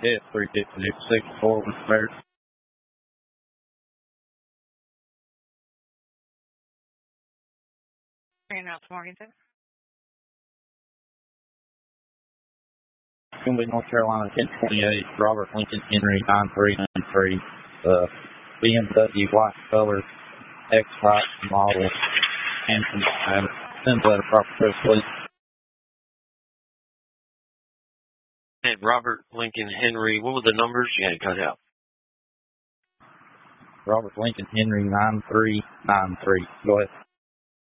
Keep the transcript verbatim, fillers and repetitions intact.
Yes, three six six six four was spared. And out to Morganton. Going to be North Carolina ten twenty-eight, Robert Lincoln Henry nine three nine three, uh, B M W white color, X-Type model, and um, send that proper proof, please. And Robert Lincoln Henry, what were the numbers? You had to cut out. Robert Lincoln Henry nine three nine three. Go ahead.